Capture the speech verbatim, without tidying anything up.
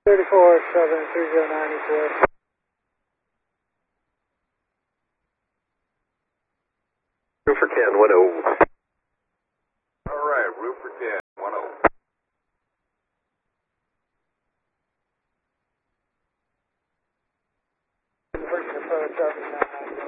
thirty-four seven three zero nine east west. Roofer ten, one oh. All right, Roofer ten, one oh. First approach, traffic nine nine.